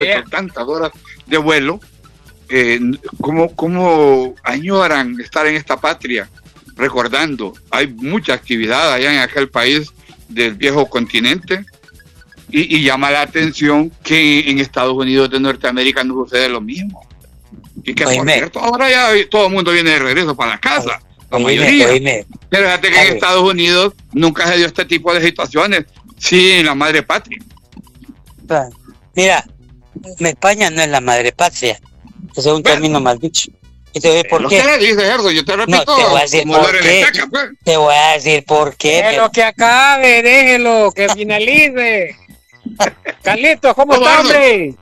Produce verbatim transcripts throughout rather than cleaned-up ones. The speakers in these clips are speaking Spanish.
yeah. tantas horas de vuelo, eh, ¿cómo, ¿cómo añoran estar en esta patria? Recordando, hay mucha actividad allá en aquel país del viejo continente, y, y llama la atención que en Estados Unidos de Norteamérica no sucede lo mismo. Y que, oíme, por cierto, ahora ya todo el mundo viene de regreso para la casa, la oíme, mayoría. Oíme. Pero fíjate que en Estados Unidos nunca se dio este tipo de situaciones, sí, en la madre patria. Mira, España no es la madre patria, ese es un bueno, término mal dicho. Y te voy a decir por qué. Le dice, Gerdo, yo te repito, no, te voy a decir por qué. Taca, pues. Te voy a decir por qué. Déjelo que acabe, déjelo, que finalice. Carlitos, ¿cómo está, hombre?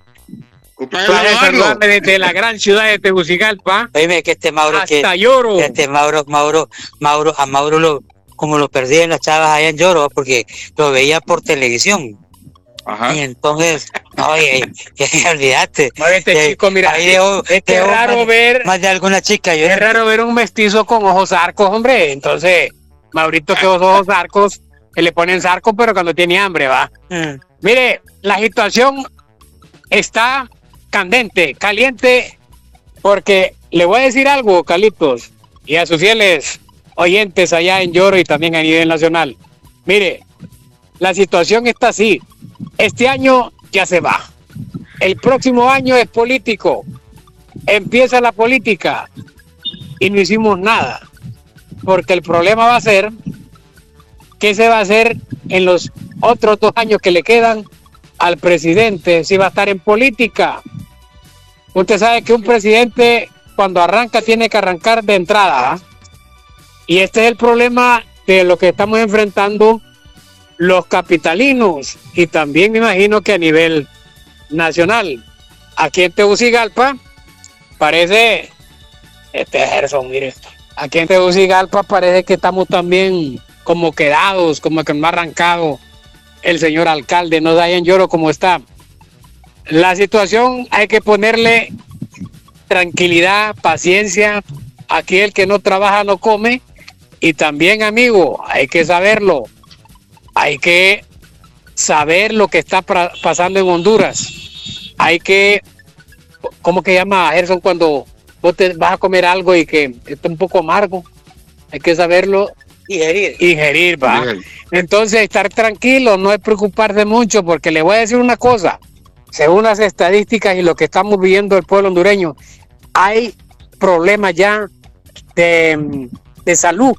Para saludarme desde la gran ciudad de Tegucigalpa. Oíme que este Mauro, hasta que, Lloro. Que este Mauro, Mauro, Mauro, a Mauro lo, como lo perdí en las chavas allá en Lloro, porque lo veía por televisión. Ajá. Y entonces, no, oye, olvidaste. No, este chico, mira, ahí dejó, es que es raro más, ver más de alguna chica. Yo es era... raro ver un mestizo con ojos arcos, hombre. Entonces, Maurito, que los ojos arcos, que le ponen sarco, pero cuando tiene hambre, va. Mm. Mire, la situación está candente, caliente, porque le voy a decir algo, Carlitos, y a sus fieles oyentes allá en Lloro y también a nivel nacional. Mire, la situación está así. Este año ya se va. El próximo año es político. Empieza la política y no hicimos nada. Porque el problema va a ser qué se va a hacer en los otros dos años que le quedan al presidente, si va a estar en política. Usted sabe que un presidente cuando arranca tiene que arrancar de entrada, ¿eh? Y este es el problema de lo que estamos enfrentando los capitalinos y también me imagino que a nivel nacional. Aquí en Tegucigalpa parece, este Gerson, mire, aquí en Tegucigalpa parece que estamos también como quedados, como que no ha arrancado el señor alcalde, no da en Lloro como está. La situación hay que ponerle tranquilidad, paciencia. Aquí el que no trabaja no come. Y también, amigo, hay que saberlo. Hay que saber lo que está pra- pasando en Honduras. Hay que, ¿cómo que llama, Gerson, cuando vos te vas a comer algo y que está un poco amargo? Hay que saberlo. Ingerir. Ingerir, va. Ingerir. Entonces, estar tranquilo, no es preocuparse mucho, porque le voy a decir una cosa. Según las estadísticas y lo que estamos viviendo el pueblo hondureño, hay problemas ya de, de salud,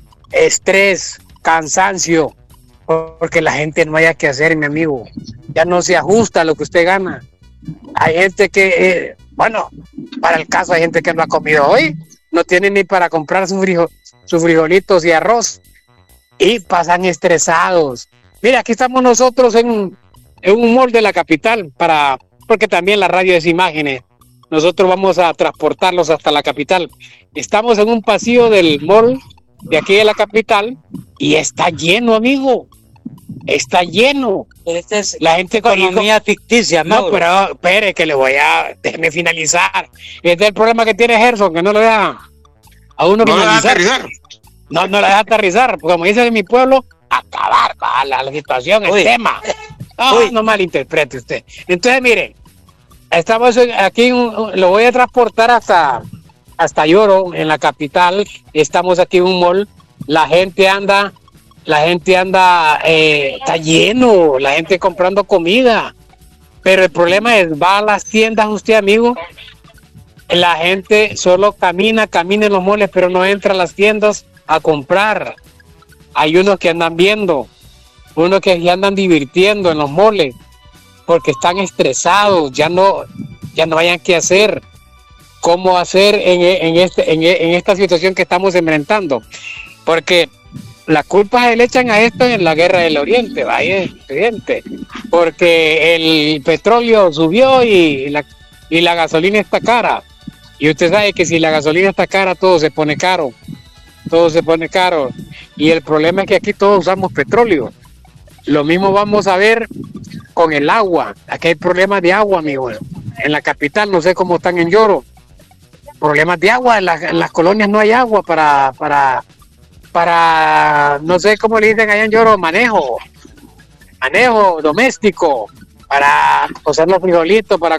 estrés, cansancio, porque la gente no haya que hacer, mi amigo. Ya no se ajusta a lo que usted gana. Hay gente que, eh, bueno, para el caso hay gente que no ha comido hoy, no tiene ni para comprar sus frijo, sus frijolitos y arroz, y pasan estresados. Mira, aquí estamos nosotros en, en un mall de la capital, para porque también la radio es imágenes. Nosotros vamos a transportarlos hasta la capital. Estamos en un pasillo del mall de aquí de la capital y está lleno, amigo. Está lleno. Esta es la gente economía con... ficticia, Mauro. No, pero espere que le voy a déjeme finalizar. Este es el problema que tiene Gerson, que no le deja a uno no finalizar. Le aterrizar. No, no le deja aterrizar, porque como dicen en mi pueblo, acabar con la, la situación, el Uy. tema. No, no malinterprete usted. Entonces, mire, estamos aquí, lo voy a transportar hasta, hasta Lloro, en la capital. Estamos aquí en un mall. La gente anda, la gente anda, eh, está lleno, la gente comprando comida. Pero el problema es, va a las tiendas usted, amigo. La gente solo camina, camina en los malls, pero no entra a las tiendas a comprar. Hay unos que andan viendo, unos que ya andan divirtiendo en los malls, porque están estresados, ya no, ya no hayan qué hacer, cómo hacer en, en, este, en, en esta situación que estamos enfrentando, porque la culpa se le echan a esto en la guerra del Oriente, vaya, evidente, porque el petróleo subió y la, y la gasolina está cara, y usted sabe que si la gasolina está cara, todo se pone caro, todo se pone caro, y el problema es que aquí todos usamos petróleo. Lo mismo vamos a ver con el agua. Aquí hay problemas de agua, amigo. En la capital, no sé cómo están en Lloro. Problemas de agua, en, la, en las colonias no hay agua para, para, para, no sé cómo le dicen allá en Lloro, manejo, manejo doméstico. para cocer los frijolitos, para